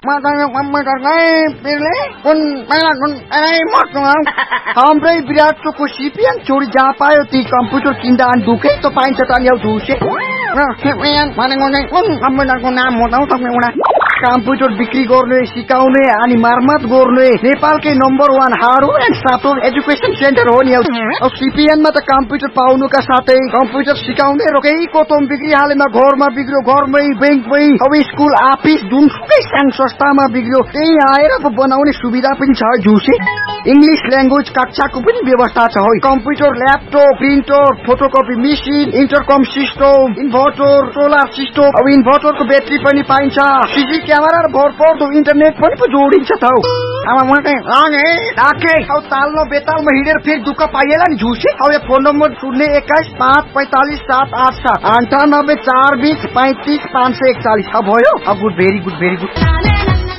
हाम्रै विराटको सिपिएन छोडी जहाँ पायो ती कम्प्युटर किन्दा अनि दुखे त पाइन्छ त नि झुसे कम्प्युटरको नाम बताउ तपाईँ कम्प्युटर बिक्री गर्ने सिकाउने अनि मर्मत गर्ने नेपालकै number 1 hardware and software education centre हो नि सिपिएनमा त कम्प्युटर पाउनुका साथै कम्प्युटर सिकाउने र केही कोतम बिक्री हालेमा घरमा बिग्रियो घरमै बैंकमै अब स्कुल अफिस जुनसुकै संघ संस्थामा बिग्रियो त्यही आएर बनाउने सुविधा पनि छ झुसे इंग्लिश ल्याङ्ग्वेज कक्षाको पनि व्यवस्था छ हो computer laptop printer photocopy machine इन्टरकम system inverter solar system अब इन्भर्टरको ब्याट्री पनि पाइन्छ सीसी क्यामेरा र भरपर्दो इन्टरनेट पनि जोडिन्छ त तालमा बेतालमा हिँडेर फेरि दुःख पाइएला नि झुसे अब फोन नम्बर 021-545-787 98 420 35 541 भयो गुड भेरी गुड